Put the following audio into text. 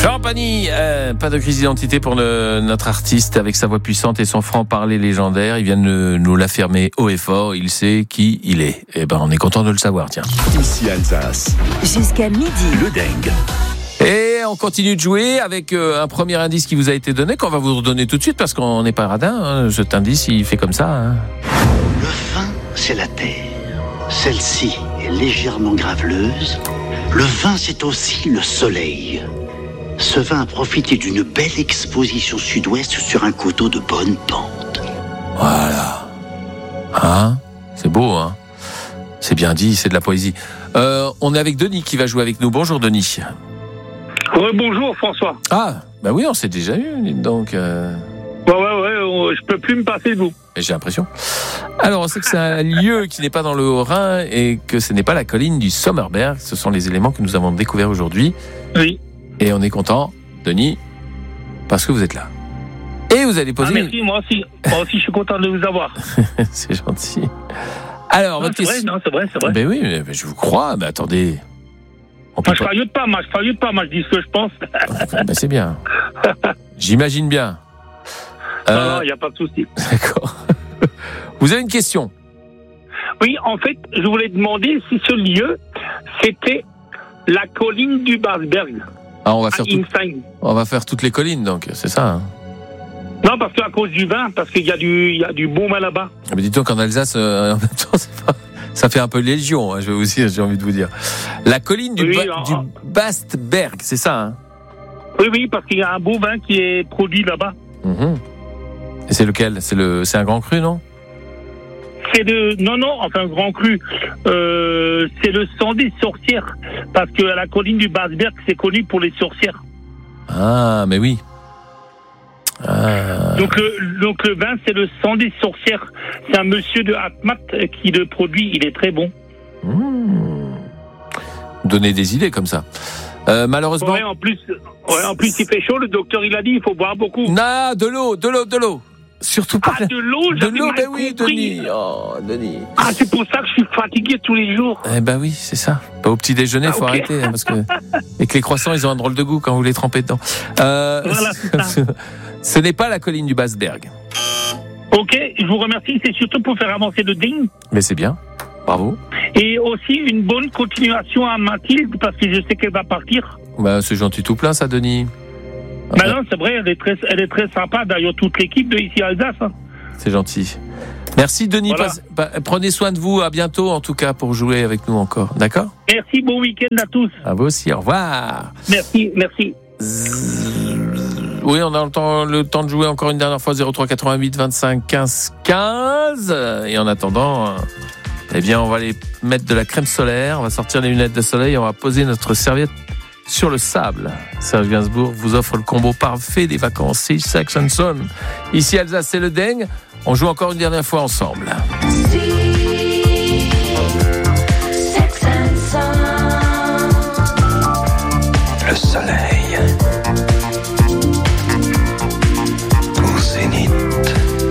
Florent Pagny, pas de crise d'identité pour notre artiste avec sa voix puissante et son franc-parler légendaire. Il vient de nous l'affirmer haut et fort. Il sait qui il est. Eh ben, on est content de le savoir, tiens. Ici Alsace. Jusqu'à midi. Le dingue. Et on continue de jouer avec un premier indice qui vous a été donné, qu'on va vous redonner tout de suite parce qu'on n'est pas radin. Hein. Cet indice, il fait comme ça. Hein. Le vin, c'est la terre. Celle-ci est légèrement graveleuse. Le vin, c'est aussi le soleil. Ce vin a profité d'une belle exposition sud-ouest sur un coteau de bonne pente. Voilà. Hein ? C'est beau, hein ? C'est bien dit, c'est de la poésie. On est avec Denis qui va jouer avec nous. Bonjour Denis. Bonjour François. Ah, bah oui, on s'est déjà eu, donc... Ouais, je peux plus me passer de vous. J'ai l'impression. Alors, on sait que c'est un lieu qui n'est pas dans le Haut-Rhin et que ce n'est pas la colline du Sommerberg. Ce sont les éléments que nous avons découverts aujourd'hui. Oui. Et on est content, Denis, parce que vous êtes là. Et vous allez poser... merci, moi aussi. Moi aussi, je suis content de vous avoir. C'est gentil. Alors, votre question... C'est vrai. Ben oui, mais je vous crois. Mais attendez... Je faillote pas, moi, je dis ce que je pense. Ben c'est bien. J'imagine bien. Non, il n'y a pas de souci. D'accord. Vous avez une question ? Oui, en fait, je voulais demander si ce lieu, c'était la colline du Basberg. Ah, on va faire toutes les collines, donc, c'est ça. Hein. Non, parce qu'à cause du vin, parce qu'il y a du bon vin là-bas. Mais dites-donc qu'en Alsace, en même temps, ça fait un peu légion, hein, j'ai envie de vous dire. La colline du Bastberg, c'est ça, hein ? Oui, parce qu'il y a un beau vin qui est produit là-bas. Mmh. Et c'est lequel ? C'est un grand cru, non ? Un grand cru. C'est le sang des sorcières. Parce que la colline du Basberg, c'est connu pour les sorcières. Ah, mais oui. Ah. Donc le vin, c'est le sang des sorcières. C'est un monsieur de Atmat qui le produit. Il est très bon. Donner des idées comme ça. Malheureusement. Ouais, en plus, il fait chaud. Le docteur, il a dit, il faut boire beaucoup. Non, de l'eau. Surtout pas. Ah, de l'eau, j'avais mal ben oui, compris. Denis. Oh, Denis. Ah, c'est pour ça que je suis fatigué tous les jours. Eh ben oui, c'est ça. Pas au petit déjeuner, faut arrêter, hein, parce que avec les croissants, ils ont un drôle de goût quand vous les trempez dedans. Voilà, c'est ça. Ce n'est pas la colline du Basberg. Ok, je vous remercie. C'est surtout pour faire avancer le ding. Mais c'est bien. Bravo. Et aussi une bonne continuation à Mathilde, parce que je sais qu'elle va partir. Bah, c'est gentil tout plein, ça, Denis. Non, c'est vrai, elle est très sympa. D'ailleurs, toute l'équipe de ici Alsace. Hein. C'est gentil. Merci, Denis. Voilà. Prenez soin de vous. À bientôt, en tout cas, pour jouer avec nous encore. D'accord ? Merci, bon week-end à tous. À vous aussi. Au revoir. Merci. Oui, on a le temps de jouer encore une dernière fois. 03 88 25 15 15. Et en attendant, eh bien, on va aller mettre de la crème solaire. On va sortir les lunettes de soleil. On va poser notre serviette sur le sable. Serge Gainsbourg vous offre le combo parfait des vacances Six Saxon Son. Ici Alsace, c'est le dingue. On joue encore une dernière fois ensemble.